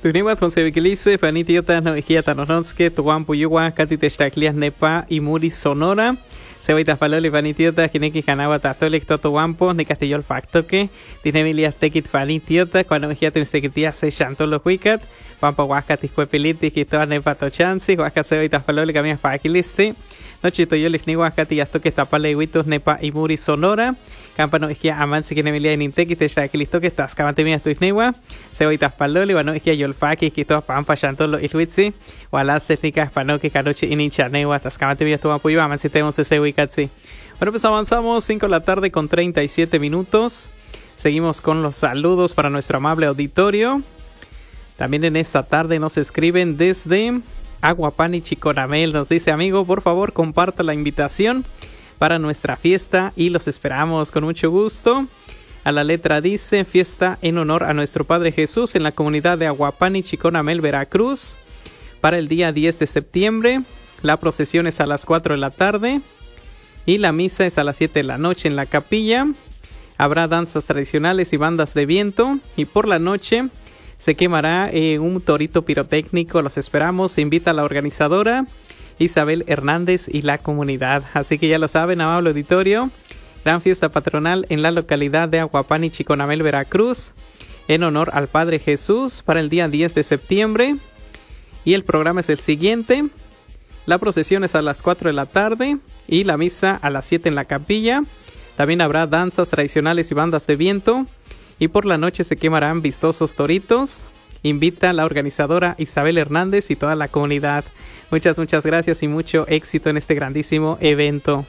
Tuniwa Concevikilice, Panitiota, no Hiata Nonske, Tuan Puyua, Kati Textaclias Nepa y Muri Sonora. Sebaita Faloli Panitiota, Jineki Hanawa Tatolik Toto Wampo, de Castillol Facto que, Dinemilia Tekit Panitiota, cuando Hiata Insequitia se chantó los Wicat, Pampa Huasca Tiscuepiliti, Quitoa Nepa Tochansi, Huasca Sebaita Faloli Camia Fakilisti. Nochito yo les nigo acá ya toque tapale huitos nepa y muri sonora campano isquia amansi que nemilia en inteki te ya que listo que estás camante mía tu isnewa se voy taspaloli bueno isquia yolfaki que todas pampa chantolo ilhuitsi o alas secnicas pano que canoche inincha newa estás camante mía tu apoyo amansi tenemos ese wikatsi. Bueno, pues avanzamos 5 de la tarde con 37 minutos. Seguimos con los saludos para nuestro amable auditorio. También en esta tarde nos escriben desde Aguapani Chiconamel, nos dice: amigo, por favor comparta la invitación para nuestra fiesta y los esperamos con mucho gusto. A la letra dice: fiesta en honor a nuestro Padre Jesús en la comunidad de Aguapani Chiconamel, Veracruz, para el día 10 de septiembre. La procesión es a las 4 de la tarde y la misa es a las 7 de la noche en la capilla. Habrá danzas tradicionales y bandas de viento, y por la noche se quemará un torito pirotécnico. Los esperamos. Se invita a la organizadora Isabel Hernández y la comunidad. Así que ya lo saben, amable auditorio. Gran fiesta patronal en la localidad de Aguapani Chiconamel, Veracruz, en honor al Padre Jesús, para el día 10 de septiembre. Y el programa es el siguiente. La procesión es a las 4 de la tarde y la misa a las 7 en la capilla. También habrá danzas tradicionales y bandas de viento. Y por la noche se quemarán vistosos toritos. Invita a la organizadora Isabel Hernández y toda la comunidad. Muchas gracias y mucho éxito en este grandísimo evento.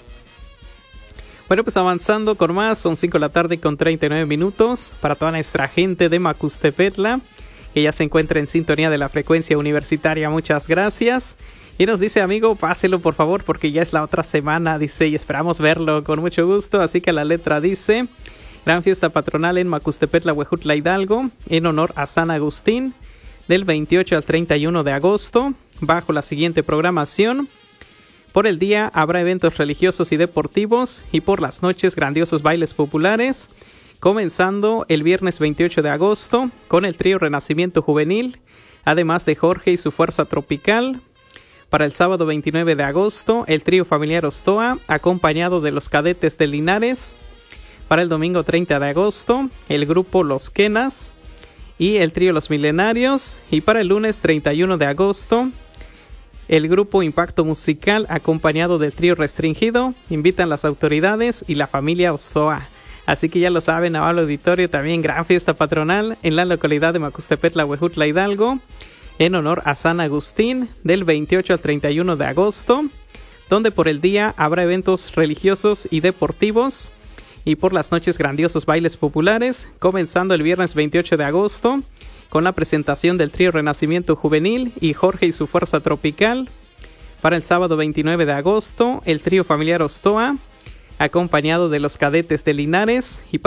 Bueno, pues avanzando con más, son 5 de la tarde con 39 minutos. Para toda nuestra gente de Macustepetla, que ya se encuentra en sintonía de la frecuencia universitaria, muchas gracias. Y nos dice: amigo, páselo por favor, porque ya es la otra semana, dice, y esperamos verlo con mucho gusto. Así que la letra dice: gran fiesta patronal en Macustepetla, Huejutla, Hidalgo, en honor a San Agustín, del 28 al 31 de agosto, bajo la siguiente programación. Por el día habrá eventos religiosos y deportivos, y por las noches grandiosos bailes populares, comenzando el viernes 28 de agosto con el trío Renacimiento Juvenil, además de Jorge y su Fuerza Tropical. Para el sábado 29 de agosto, el trío familiar Ostoa, acompañado de los cadetes de Linares. Para el domingo 30 de agosto, el grupo Los Quenas y el trío Los Milenarios. Y para el lunes 31 de agosto, el grupo Impacto Musical, acompañado del trío Restringido, invitan las autoridades y la familia Ostoa. Así que ya lo saben, amable auditorio, también gran fiesta patronal en la localidad de Macustepetla, Huejutla, Hidalgo, en honor a San Agustín, del 28 al 31 de agosto, donde por el día habrá eventos religiosos y deportivos, y por las noches grandiosos bailes populares, comenzando el viernes 28 de agosto con la presentación del trío Renacimiento Juvenil y Jorge y su Fuerza Tropical. Para el sábado 29 de agosto, el trío familiar Ostoa, acompañado de los cadetes de Linares. Y